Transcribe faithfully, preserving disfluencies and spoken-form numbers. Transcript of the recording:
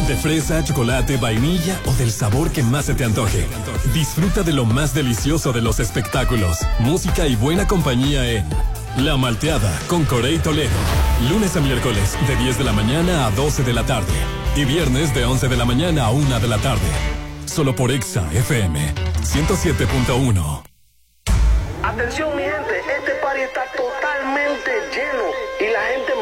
De fresa, chocolate, vainilla o del sabor que más se te antoje. Disfruta de lo más delicioso de los espectáculos, música y buena compañía en La Malteada con Corey Toledo. Lunes a miércoles de diez de la mañana a doce de la tarde. Y viernes de once de la mañana a una de la tarde. Solo por Exa F M ciento siete punto uno. Atención mi gente, este party está totalmente lleno y la gente